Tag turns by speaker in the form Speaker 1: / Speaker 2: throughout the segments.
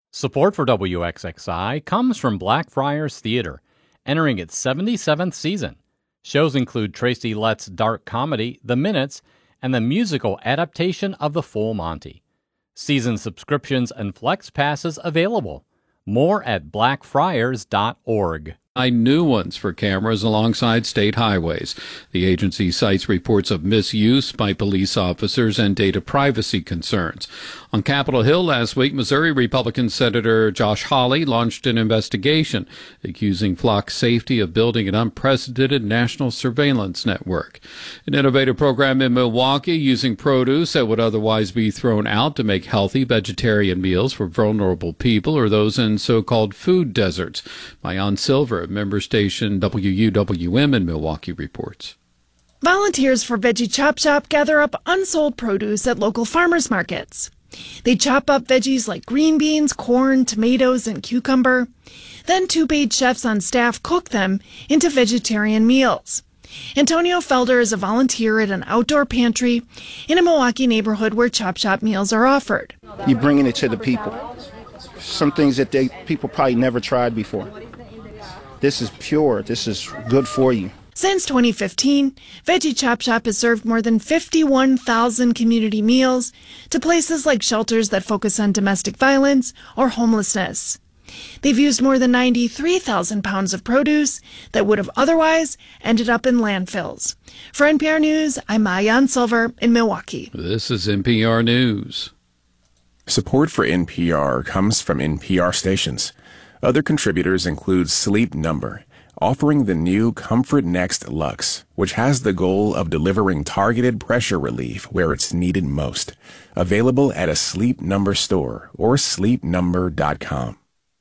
Speaker 1: Support for WXXI comes from Blackfriars Theater, entering its 77th season. Shows include Tracy Lett's dark comedy, The Minutes, and the musical adaptation of The Full Monty. Season subscriptions and flex passes available. More at blackfriars.org.
Speaker 2: New ones for cameras alongside state highways. The agency cites reports of misuse by police officers and data privacy concerns. On Capitol Hill last week, Missouri Republican Senator Josh Hawley launched an investigation accusing Flock Safety of building an unprecedented national surveillance network. An innovative program in Milwaukee using produce that would otherwise be thrown out to make healthy vegetarian meals for vulnerable people or those in so-called food deserts. Mayan Silver, member station WUWM in Milwaukee, reports.
Speaker 3: Volunteers for Veggie Chop Shop gather up unsold produce at local farmers markets. They chop up veggies like green beans, corn, tomatoes, and cucumber. Then two paid chefs on staff cook them into vegetarian meals. Antonio Felder is a volunteer at an outdoor pantry in a Milwaukee neighborhood where Chop Shop meals are offered.
Speaker 4: You're bringing it to the people. Some things that people probably never tried before. This is pure. This is good for you.
Speaker 3: Since 2015, Veggie Chop Shop has served more than 51,000 community meals to places like shelters that focus on domestic violence or homelessness. They've used more than 93,000 pounds of produce that would have otherwise ended up in landfills. For NPR News, I'm Mayan Silver in Milwaukee.
Speaker 2: This is NPR News.
Speaker 5: Support for NPR comes from NPR stations. Other contributors include Sleep Number, offering the new Comfort Next Luxe, which has the goal of delivering targeted pressure relief where it's needed most. Available at a Sleep Number store or sleepnumber.com.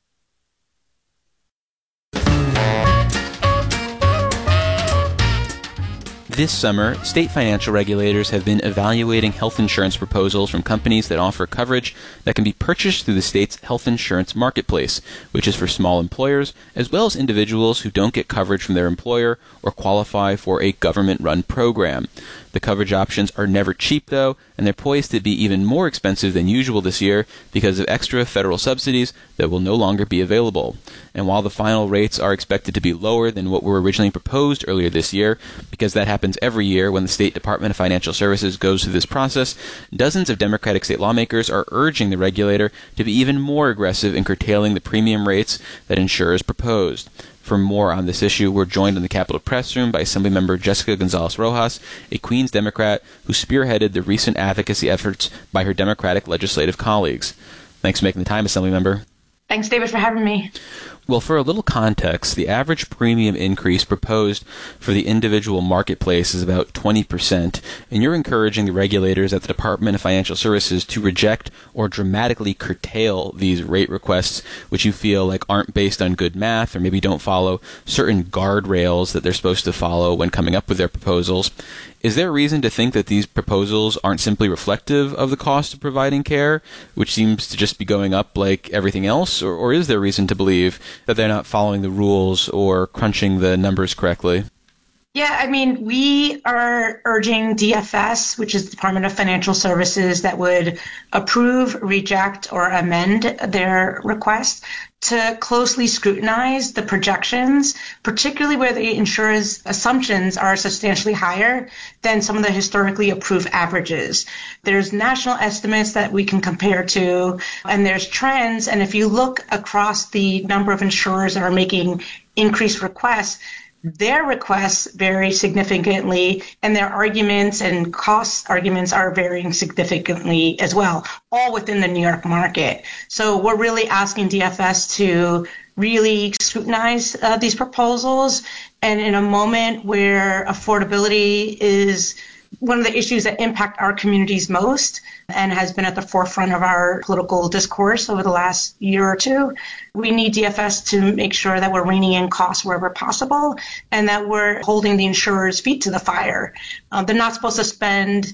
Speaker 6: This summer, state financial regulators have been evaluating health insurance proposals from companies that offer coverage that can be purchased through the state's health insurance marketplace, which is for small employers, as well as individuals who don't get coverage from their employer or qualify for a government-run program. The coverage options are never cheap, though, and they're poised to be even more expensive than usual this year because of extra federal subsidies that will no longer be available. And while the final rates are expected to be lower than what were originally proposed earlier this year, because that happens every year when the State Department of Financial Services goes through this process, dozens of Democratic state lawmakers are urging the regulator to be even more aggressive in curtailing the premium rates that insurers proposed. For more on this issue, we're joined in the Capitol Press Room by Assemblymember Jessica Gonzalez Rojas, a Queens Democrat who spearheaded the recent advocacy efforts by her Democratic legislative colleagues. Thanks for making the time, Assemblymember.
Speaker 7: Thanks, David, for having me.
Speaker 6: Well, for a little context, the average premium increase proposed for the individual marketplace is about 20%, and you're encouraging the regulators at the Department of Financial Services to reject or dramatically curtail these rate requests, which you feel like aren't based on good math or maybe don't follow certain guardrails that they're supposed to follow when coming up with their proposals. Is there a reason to think that these proposals aren't simply reflective of the cost of providing care, which seems to just be going up like everything else, or is there reason to believe that they're not following the rules or crunching the numbers correctly?
Speaker 7: Yeah, I mean, we are urging DFS, which is the Department of Financial Services, that would approve, reject, or amend their request to closely scrutinize the projections, particularly where the insurer's assumptions are substantially higher than some of the historically approved averages. There's national estimates that we can compare to, and there's trends. And if you look across the number of insurers that are making increased requests, their requests vary significantly, and their arguments and cost arguments are varying significantly as well, all within the New York market. So we're really asking DFS to really scrutinize these proposals. And in a moment where affordability is one of the issues that impact our communities most and has been at the forefront of our political discourse over the last year or two, we need DFS to make sure that we're reining in costs wherever possible and that we're holding the insurers' feet to the fire. They're not supposed to spend,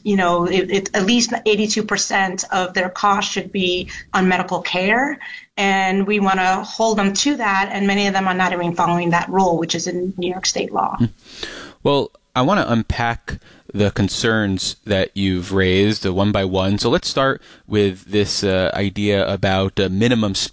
Speaker 7: at least 82% of their costs should be on medical care. And we want to hold them to that. And many of them are not even following that rule, which is in New York state law.
Speaker 6: Well, I want to unpack the concerns that you've raised one by one. So let's start with this idea about minimum